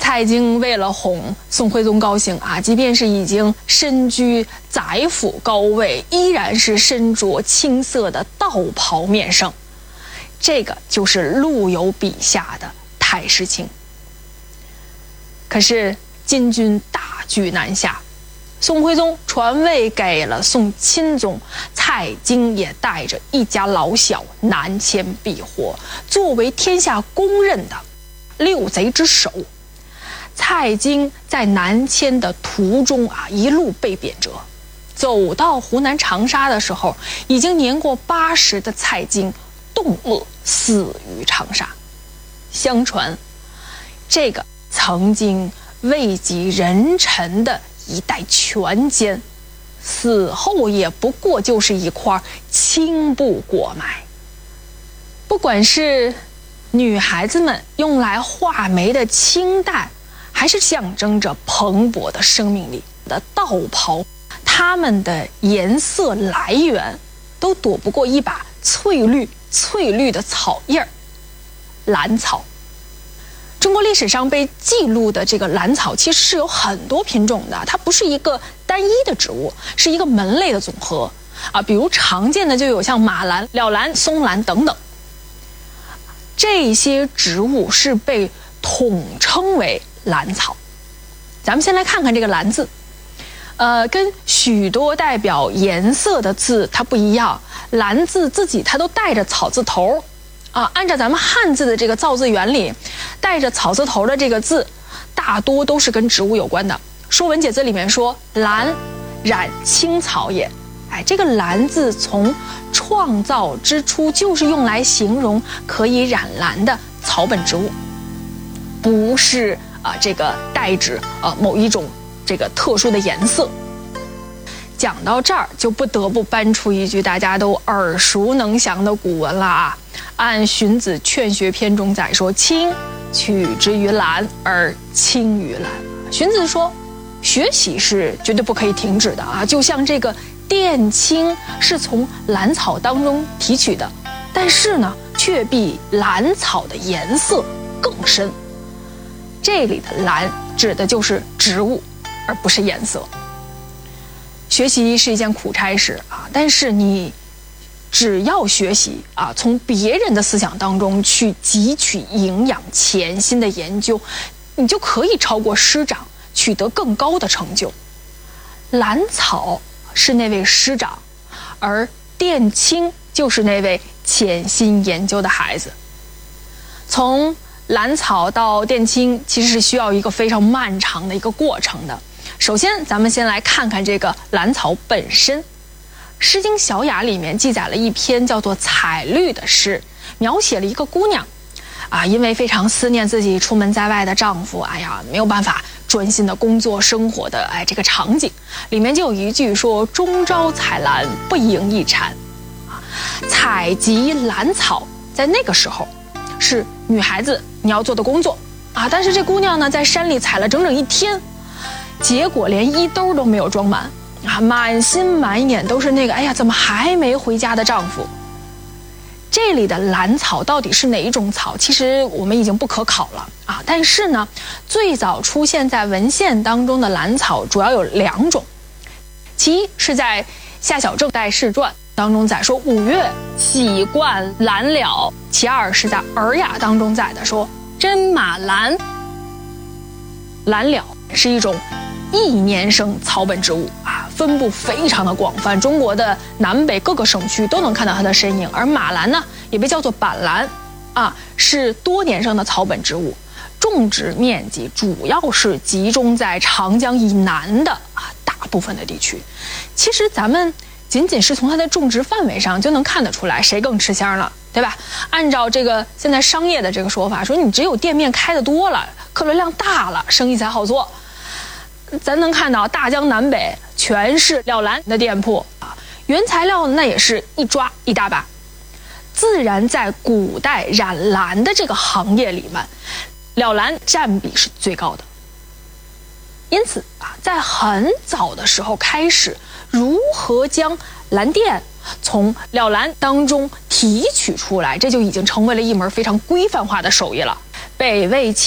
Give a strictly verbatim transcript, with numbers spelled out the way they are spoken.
蔡京为了哄宋徽宗高兴啊，即便是已经身居宰府高位，依然是身着青色的道袍面圣。这个就是陆游笔下的太师卿。可是金军大举南下，宋徽宗传位给了宋钦宗，蔡京也带着一家老小南迁避祸，作为天下公认的六贼之首。蔡京在南迁的途中啊，一路被贬谪，走到湖南长沙的时候，已经年过八十的蔡京冻饿死于长沙。相传，这个曾经位极人臣的一代权奸，死后也不过就是一块青布裹埋。不管是女孩子们用来画眉的青带，还是象征着蓬勃的生命力的道袍，它们的颜色来源都躲不过一把翠绿翠绿的草叶儿——兰草。中国历史上被记录的这个兰草其实是有很多品种的，它不是一个单一的植物，是一个门类的总和啊。比如常见的就有像马兰、了兰、松兰等等，这些植物是被统称为兰草。咱们先来看看这个兰字，呃，跟许多代表颜色的字它不一样，兰字自己它都带着草字头啊。按照咱们汉字的这个造字原理，带着草字头的这个字大多都是跟植物有关的。说文解字里面说，兰染青草也。哎，这个兰字从创造之初就是用来形容可以染蓝的草本植物，不是啊、呃、这个代指呃某一种这个特殊的颜色。讲到这儿，就不得不搬出一句大家都耳熟能详的古文了啊。按荀子《劝学篇》中载说：“青，取之于蓝而青于蓝。”荀子说，学习是绝对不可以停止的啊，就像这个靛青是从兰草当中提取的，但是呢，却比兰草的颜色更深。这里的兰指的就是植物，而不是颜色。学习是一件苦差事啊，但是你只要学习啊，从别人的思想当中去汲取营养潜心的研究，你就可以超过师长，取得更高的成就。兰草是那位师长，而靛青就是那位潜心研究的孩子。从兰草到靛青其实是需要一个非常漫长的一个过程的。首先咱们先来看看这个兰草本身。诗经小雅里面记载了一篇叫做《采绿》的诗，描写了一个姑娘啊，因为非常思念自己出门在外的丈夫，哎呀，没有办法专心的工作生活的哎这个场景，里面就有一句说：“终朝采兰，不盈一蝉。”啊，采集兰草在那个时候是女孩子你要做的工作啊，但是这姑娘呢在山里采了整整一天，结果连衣兜都没有装满啊，满心满眼都是那个哎呀怎么还没回家的丈夫。这里的兰草到底是哪一种草，其实我们已经不可考了啊。但是呢，最早出现在文献当中的兰草主要有两种，其一是在夏小正代世传当中载说五月喜冠兰了，其二是在尔雅当中载的说真马兰。兰了是一种一年生草本植物啊，分布非常的广泛，中国的南北各个省区都能看到它的身影。而马兰呢，也被叫做板兰啊，是多年生的草本植物，种植面积主要是集中在长江以南的啊大部分的地区。其实咱们仅仅是从它的种植范围上就能看得出来谁更吃香了，对吧？按照这个现在商业的这个说法，说你只有店面开得多了，客流量大了，生意才好做。咱能看到大江南北全是了兰的店铺啊，原材料那也是一抓一大把。自然在古代染蓝的这个行业里面，了兰占比是最高的。因此啊，在很早的时候开始，如何将蓝靛从了兰当中提取出来，这就已经成为了一门非常规范化的手艺了。北魏